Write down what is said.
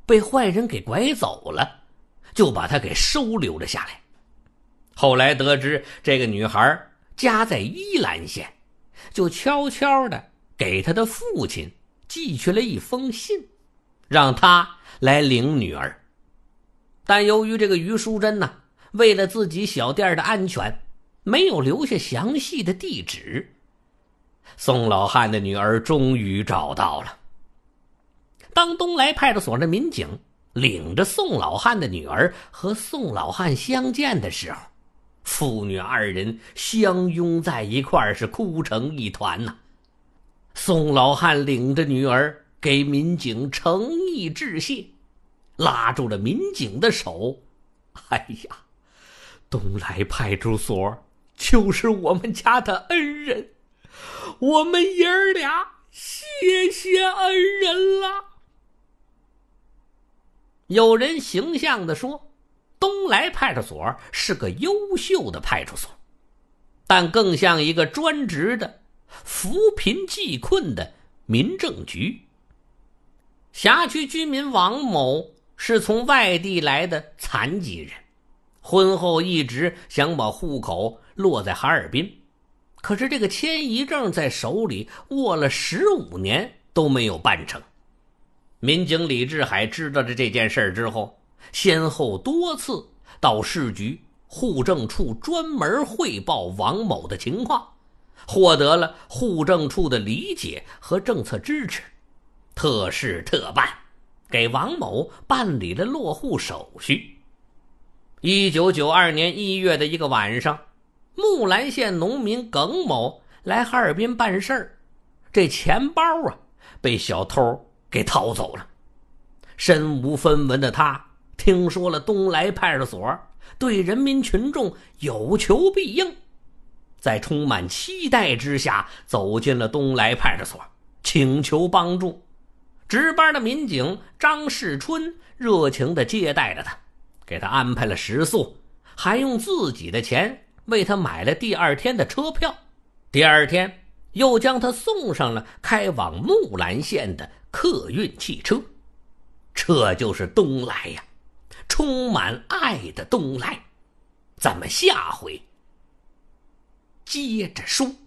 被坏人给拐走了，就把他给收留了下来。后来得知这个女孩家在依兰县，就悄悄地给他的父亲寄去了一封信，让他来领女儿。但由于这个于淑珍呢，为了自己小店的安全，没有留下详细的地址。宋老汉的女儿终于找到了。当东来派出所的民警领着宋老汉的女儿和宋老汉相见的时候，父女二人相拥在一块儿，是哭成一团呐。宋老汉领着女儿给民警诚意致谢，拉住了民警的手。哎呀，东来派出所就是我们家的恩人，我们爷儿俩谢谢恩人了。有人形象地说，东来派出所是个优秀的派出所，但更像一个专职的扶贫济困的民政局。辖区居民王某是从外地来的残疾人，婚后一直想把户口落在哈尔滨，可是这个迁移证在手里握了15年都没有办成。民警李志海知道了这件事之后，先后多次到市局、户政处专门汇报王某的情况，获得了户政处的理解和政策支持，特事特办，给王某办理了落户手续。1992年1月的一个晚上，木兰县农民耿某来哈尔滨办事儿，这钱包被小偷给掏走了。身无分文的他听说了东来派出所对人民群众有求必应，在充满期待之下走进了东来派出所，请求帮助。值班的民警张世春热情地接待了他，给他安排了食宿，还用自己的钱为他买了第二天的车票。第二天又将他送上了开往木兰县的客运汽车。这就是东来呀，充满爱的东来。咱们下回接着说。